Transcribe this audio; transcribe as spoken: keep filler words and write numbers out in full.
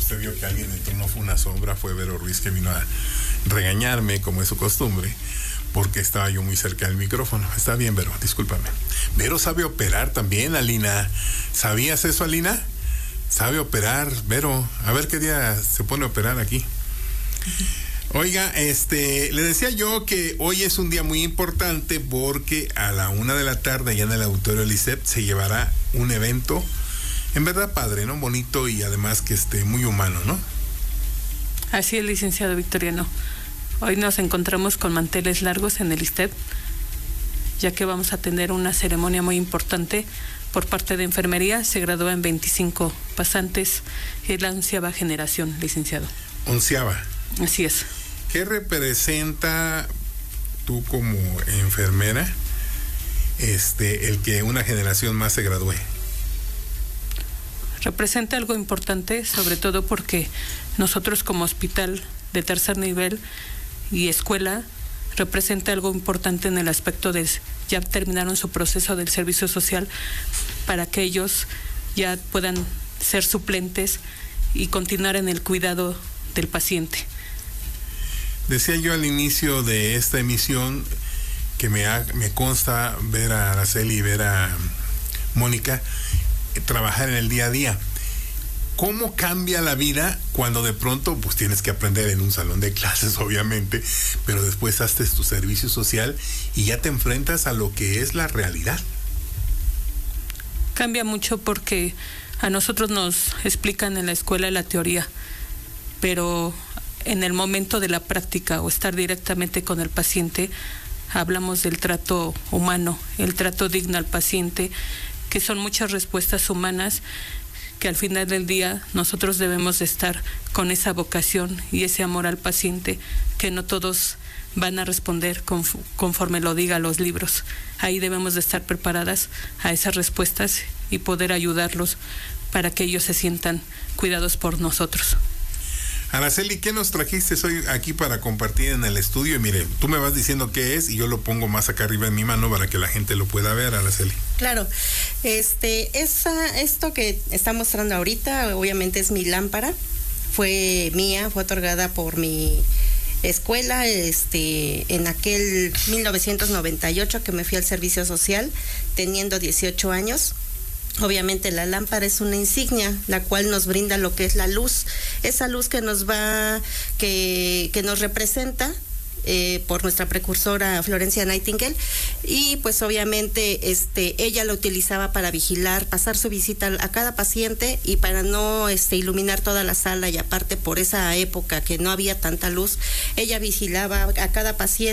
usted vio que alguien entró, no fue una sombra, fue Vero Ruiz, que vino a regañarme, como es su costumbre, porque estaba yo muy cerca del micrófono. Está bien, Vero, discúlpame. Vero sabe operar también, Alina. ¿Sabías eso, Alina? Sabe operar, Vero. A ver qué día se pone a operar aquí. Oiga, este, le decía yo que hoy es un día muy importante porque a la una de la tarde, allá en el auditorio del I C E P, se llevará un evento, en verdad padre, ¿no? Bonito y además que esté muy humano, ¿no? Así es, licenciado Victoriano. Hoy nos encontramos con manteles largos en el I C E P, ya que vamos a tener una ceremonia muy importante por parte de enfermería. Se gradúan veinticinco pasantes, es la onceava generación, licenciado. Onceava. Así es. ¿Qué representa tú como enfermera este el que una generación más se gradúe? Representa algo importante, sobre todo porque nosotros como hospital de tercer nivel y escuela, representa algo importante en el aspecto de ya terminaron su proceso del servicio social para que ellos ya puedan ser suplentes y continuar en el cuidado del paciente. Decía yo al inicio de esta emisión que me, ha, me consta ver a Araceli y ver a Mónica eh, trabajar en el día a día. ¿Cómo cambia la vida cuando de pronto pues tienes que aprender en un salón de clases, obviamente, pero después haces tu servicio social y ya te enfrentas a lo que es la realidad? Cambia mucho porque a nosotros nos explican en la escuela la teoría, pero en el momento de la práctica o estar directamente con el paciente, hablamos del trato humano, el trato digno al paciente, que son muchas respuestas humanas que al final del día nosotros debemos de estar con esa vocación y ese amor al paciente, que no todos van a responder conforme lo digan los libros. Ahí debemos de estar preparadas a esas respuestas y poder ayudarlos para que ellos se sientan cuidados por nosotros. Araceli, ¿qué nos trajiste hoy aquí para compartir en el estudio? Y mire, tú me vas diciendo qué es y yo lo pongo más acá arriba en mi mano para que la gente lo pueda ver, Araceli. Claro, este, esa, esto que está mostrando ahorita, obviamente es mi lámpara, fue mía, fue otorgada por mi escuela, este, en aquel mil novecientos noventa y ocho que me fui al servicio social, teniendo dieciocho años. Obviamente la lámpara es una insignia, la cual nos brinda lo que es la luz, esa luz que nos va, que, que nos representa eh, por nuestra precursora Florencia Nightingale, y pues obviamente este ella la utilizaba para vigilar, pasar su visita a cada paciente y para no este iluminar toda la sala, y aparte por esa época que no había tanta luz, ella vigilaba a cada paciente